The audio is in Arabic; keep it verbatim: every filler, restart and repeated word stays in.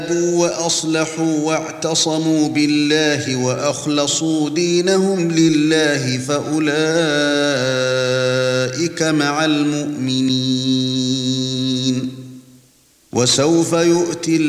وأصلحوا واعتصموا بالله وأخلصوا دينهم لله فأولئك مع المؤمنين وسوف يؤتي